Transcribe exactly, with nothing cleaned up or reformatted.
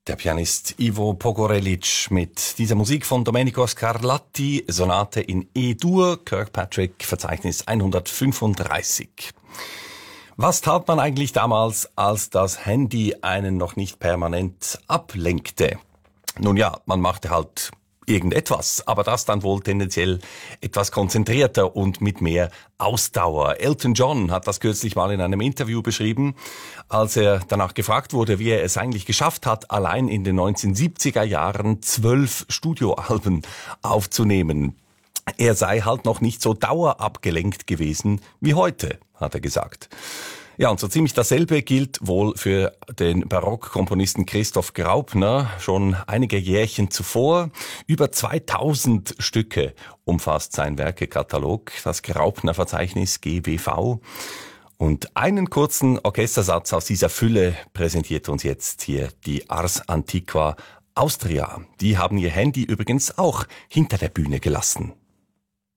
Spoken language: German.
Der Pianist Ivo Pogorelic mit dieser Musik von Domenico Scarlatti, Sonate in E-Dur, Kirkpatrick, Verzeichnis hundertfünfunddreißig. Was tat man eigentlich damals, als das Handy einen noch nicht permanent ablenkte? Nun ja, man machte halt irgendetwas, aber das dann wohl tendenziell etwas konzentrierter und mit mehr Ausdauer. Elton John hat das kürzlich mal in einem Interview beschrieben, als er danach gefragt wurde, wie er es eigentlich geschafft hat, allein in den neunzehnhundertsiebziger Jahren zwölf Studioalben aufzunehmen. Er sei halt noch nicht so dauerabgelenkt gewesen wie heute, hat er gesagt. Ja, und so ziemlich dasselbe gilt wohl für den Barockkomponisten Christoph Graupner. Schon einige Jährchen zuvor, über zweitausend Stücke umfasst sein Werkekatalog, das Graupner-Verzeichnis G W V. Und einen kurzen Orchestersatz aus dieser Fülle präsentiert uns jetzt hier die Ars Antiqua Austria. Die haben ihr Handy übrigens auch hinter der Bühne gelassen.